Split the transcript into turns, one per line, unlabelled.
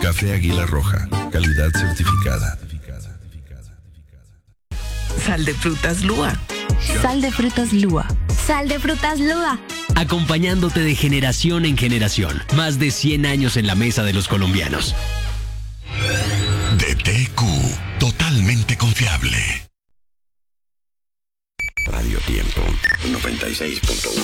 Café Águila Roja, calidad certificada.
Sal de frutas Lua.
Sal de frutas Lua.
Sal de frutas Lua.
Acompañándote de generación en generación. Más de 100 años en la mesa de los colombianos.
DTQ, totalmente confiable.
Radio Tiempo 96.1.